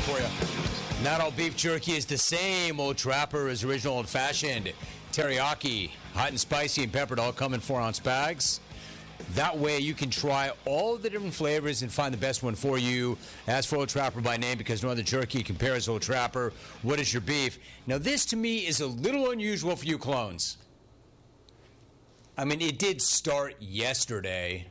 for you. Not all beef jerky is the same. Old Trapper is original old-fashioned. Teriyaki, hot and spicy and peppered, all come in 4-ounce bags. That way you can try all the different flavors and find the best one for you. Ask for Old Trapper by name because no other jerky compares Old Trapper. What is your beef? Now, this to me is a little unusual for you clones. I mean, it did start yesterday.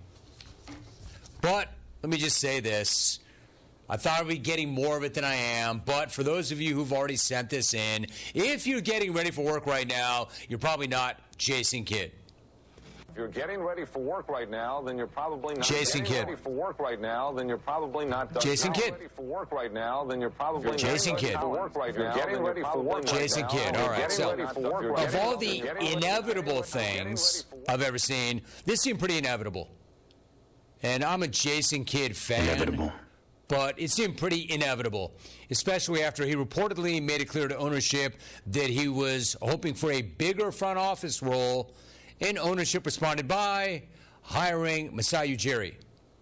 But let me just say this. I thought I'd be getting more of it than I am. But for those of you who've already sent this in, if you're getting ready for work right now, you're probably not Jason Kidd. If you're getting ready for work right now, then you're probably not. Jason Kidd. Ready for work right now, then you're probably not. Jason Kidd. Ready for work right now, then you're probably. Jason Kidd. Getting ready for work. Jason Kidd. All right. So, of all the inevitable things I've ever seen, this seemed pretty inevitable. And I'm a Jason Kidd fan. Inevitable. But it seemed pretty inevitable, especially after he reportedly made it clear to ownership that he was hoping for a bigger front office role, and ownership responded by hiring Masai Ujiri.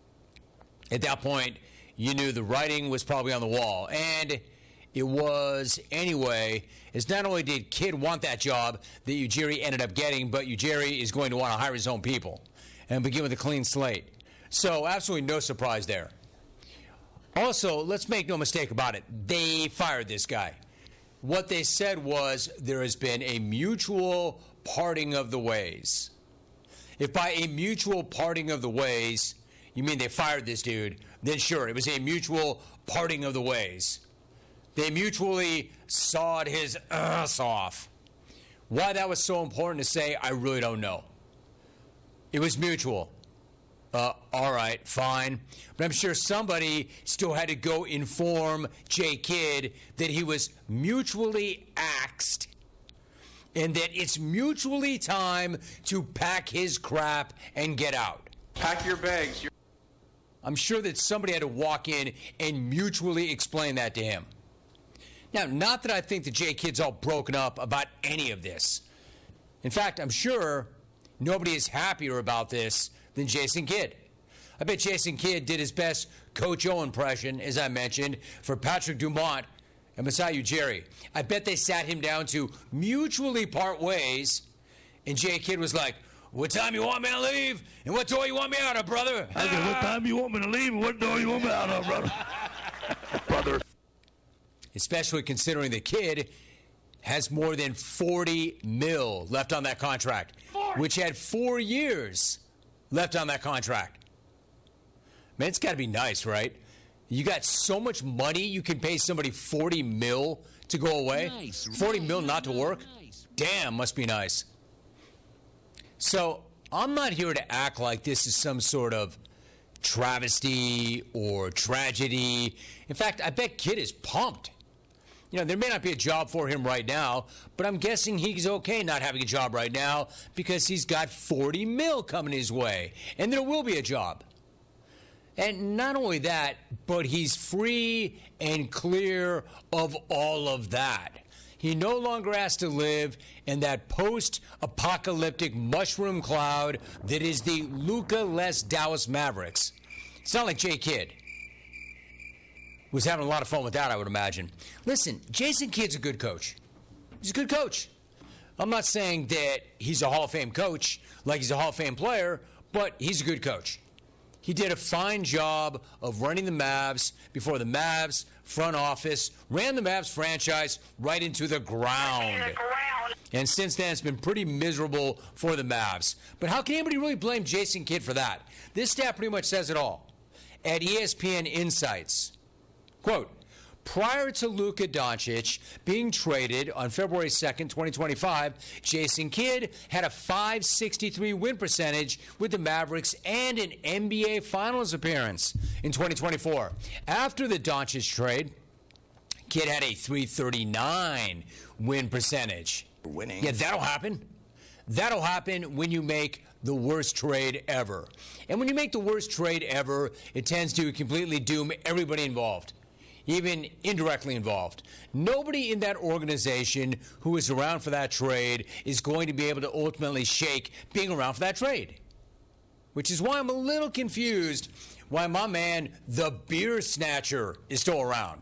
At that point, you knew the writing was probably on the wall, and it was anyway, as not only did Kidd want that job that Ujiri ended up getting, but Ujiri is going to want to hire his own people and begin with a clean slate. So absolutely no surprise there. Also, let's make no mistake about it. They fired this guy. What they said was there has been a mutual parting of the ways. If by a mutual parting of the ways, you mean they fired this dude, then sure, it was a mutual parting of the ways. They mutually sawed his ass off. Why that was so important to say, I really don't know. It was mutual. All right, fine. But I'm sure somebody still had to go inform Jay Kidd that he was mutually axed and that it's mutually time to pack his crap and get out. Pack your bags. I'm sure that somebody had to walk in and mutually explain that to him. Now, not that I think that Jay Kidd's all broken up about any of this. In fact, I'm sure nobody is happier about this than Jason Kidd. I bet Jason Kidd did his best Coach O impression, as I mentioned, for Patrick Dumont and Masai Ujiri. I bet they sat him down to mutually part ways, and Jay Kidd was like, what time you want me to leave, and what door you want me out of, brother? I said, what time you want me to leave, and what door you want me out of, brother? Brother. Especially considering the Kidd has more than $40 million left on that contract, which had 4 years left on that contract. Man, it's got to be nice, right? You got so much money, you can pay somebody $40 million to go away. Nice, $40 million not to work? Nice. Damn, must be nice. So I'm not here to act like this is some sort of travesty or tragedy. In fact, I bet Kidd is pumped. You know, there may not be a job for him right now, but I'm guessing he's okay not having a job right now because he's got $40 million coming his way, and there will be a job. And not only that, but he's free and clear of all of that. He no longer has to live in that post-apocalyptic mushroom cloud that is the Luka-less Dallas Mavericks. It's not like Jay Kidd was having a lot of fun with that, I would imagine. Listen, Jason Kidd's a good coach. He's a good coach. I'm not saying that he's a Hall of Fame coach like he's a Hall of Fame player, but he's a good coach. He did a fine job of running the Mavs before the Mavs front office ran the Mavs franchise right into the ground. And since then, it's been pretty miserable for the Mavs. But how can anybody really blame Jason Kidd for that? This stat pretty much says it all. At ESPN Insights, quote, prior to Luka Doncic being traded on February 2nd, 2025, Jason Kidd had a .563 win percentage with the Mavericks and an NBA Finals appearance in 2024. After the Doncic trade, Kidd had a .339 win percentage. Winning. Yeah, that'll happen. That'll happen when you make the worst trade ever. And when you make the worst trade ever, it tends to completely doom everybody involved, even indirectly involved. Nobody in that organization who is around for that trade is going to be able to ultimately shake being around for that trade. Which is why I'm a little confused why my man, the beer snatcher, is still around.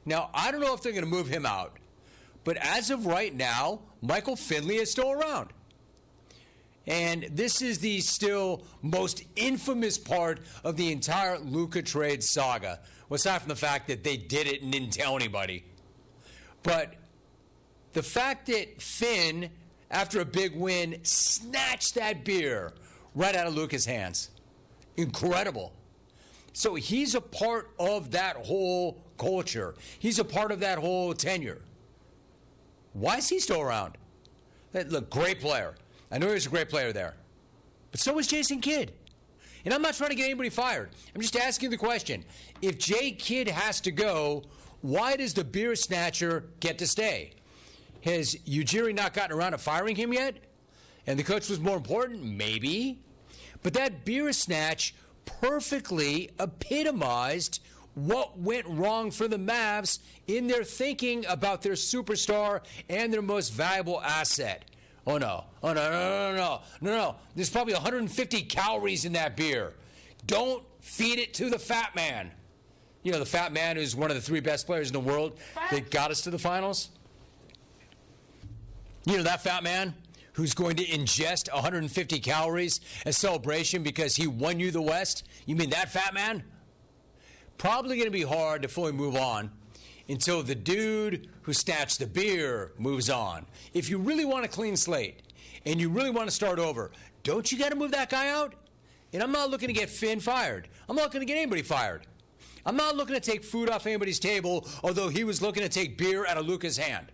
Now, I don't know if they're going to move him out, but as of right now, Michael Finley is still around. And this is the still most infamous part of the entire Luka trade saga. Well, aside from the fact that they did it and didn't tell anybody. But the fact that Finn, after a big win, snatched that beer right out of Luka's hands. Incredible. So he's a part of that whole culture. He's a part of that whole tenure. Why is he still around? Look, great player. I know he was a great player there. But so was Jason Kidd. And I'm not trying to get anybody fired. I'm just asking the question. If Jay Kidd has to go, why does the beer snatcher get to stay? Has Ujiri not gotten around to firing him yet? And the coach was more important? Maybe. But that beer snatch perfectly epitomized what went wrong for the Mavs in their thinking about their superstar and their most valuable asset. Oh, no. Oh, no. There's probably 150 calories in that beer. Don't feed it to the fat man. You know, the fat man who's one of the 3 best players in the world that got us to the finals. You know, that fat man who's going to ingest 150 calories as celebration because he won you the West? You mean that fat man? Probably going to be hard to fully move on until the dude who snatched the beer moves on. If you really want a clean slate and you really want to start over, don't you got to move that guy out? And I'm not looking to get Finn fired. I'm not looking to get anybody fired. I'm not looking to take food off anybody's table, although he was looking to take beer out of Luka's hand.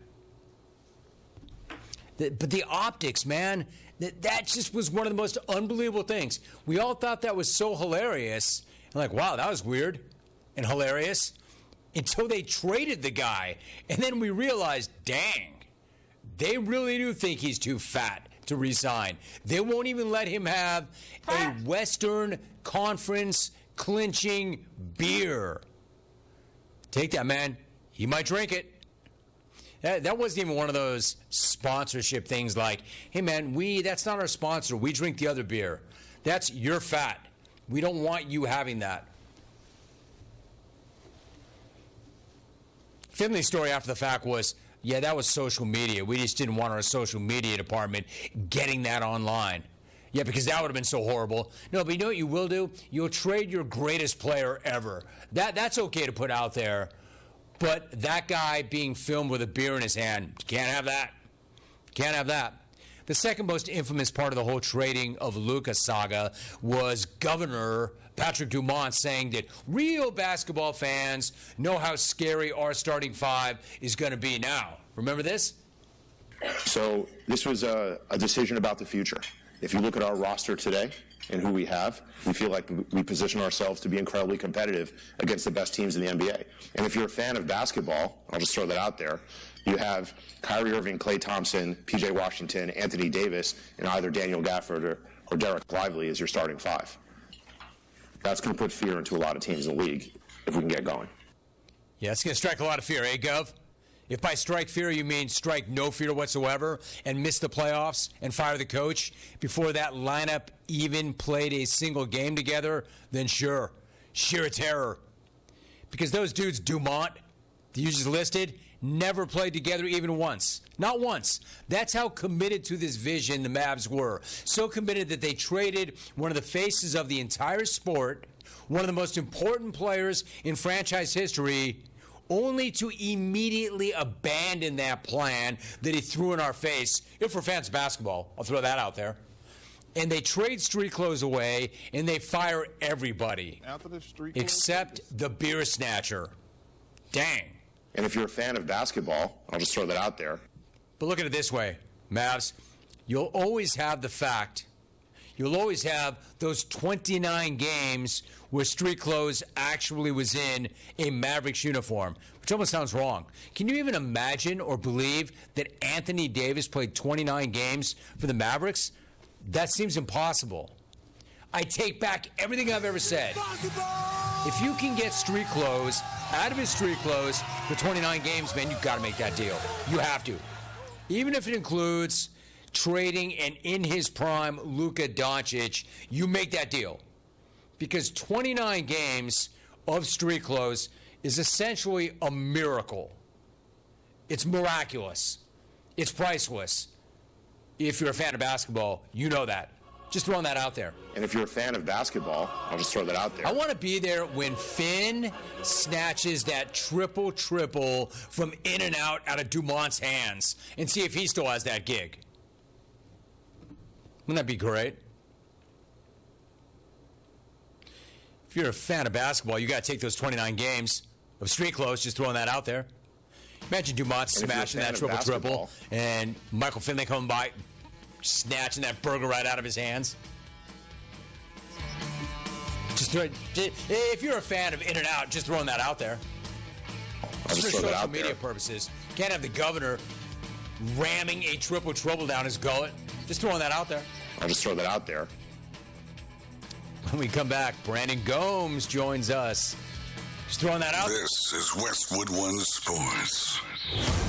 But the optics, man, that just was one of the most unbelievable things. We all thought that was so hilarious. Like, wow, that was weird and hilarious. Until they traded the guy. And then we realized, dang, they really do think he's too fat to resign. They won't even let him have a Western Conference clinching beer. Take that, man. He might drink it. That wasn't even one of those sponsorship things like, hey, man, that's not our sponsor. We drink the other beer. That's your fat. We don't want you having that. Finley's story after the fact was, yeah, that was social media. We just didn't want our social media department getting that online. Yeah, because that would have been so horrible. No, but you know what you will do? You'll trade your greatest player ever. That's okay to put out there. But that guy being filmed with a beer in his hand, can't have that. Can't have that. The second most infamous part of the whole trading of Luka saga was Governor Patrick Dumont saying that real basketball fans know how scary our starting 5 is going to be now. Remember this? So this was a decision about the future. If you look at our roster today and who we have, we feel like we position ourselves to be incredibly competitive against the best teams in the NBA. And if you're a fan of basketball, I'll just throw that out there, you have Kyrie Irving, Klay Thompson, P.J. Washington, Anthony Davis, and either Daniel Gafford or Derek Lively as your starting 5. That's going to put fear into a lot of teams in the league if we can get going. Yeah, it's going to strike a lot of fear, eh, Gov? If by strike fear you mean strike no fear whatsoever and miss the playoffs and fire the coach before that lineup even played a single game together, then sure, sheer terror. Because those dudes, Dumont, the you just listed, never played together even once. Not once. That's how committed to this vision the Mavs were. So committed that they traded one of the faces of the entire sport, one of the most important players in franchise history, only to immediately abandon that plan that he threw in our face. If we're fans of basketball, I'll throw that out there. And they trade street clothes away, and they fire everybody except the beer snatcher. Dang. And if you're a fan of basketball, I'll just throw that out there. But look at it this way, Mavs. You'll always have the fact. You'll always have those 29 games where street clothes actually was in a Mavericks uniform, which almost sounds wrong. Can you even imagine or believe that Anthony Davis played 29 games for the Mavericks? That seems impossible. I take back everything I've ever said. If you can get street clothes out of his street clothes for 29 games, man, you've got to make that deal. You have to. Even if it includes trading and in his prime Luka Doncic, you make that deal. Because 29 games of street clothes is essentially a miracle. It's miraculous. It's priceless. If you're a fan of basketball, you know that. Just throwing that out there. And if you're a fan of basketball, I'll just throw that out there. I want to be there when Finn snatches that triple from in and out of Dumont's hands and see if he still has that gig. Wouldn't that be great? If you're a fan of basketball, you got to take those 29 games of street clothes, just throwing that out there. Imagine Dumont smashing that triple and Michael Finley coming by, snatching that burger right out of his hands. If you're a fan of In-N-Out, just throwing that out there. Just for social media purposes. Can't have the governor ramming a triple down his gullet. Just throwing that out there. I'll just throw that out there. When we come back, Brandon Gomes joins us. Just throwing that out. This is Westwood One Sports.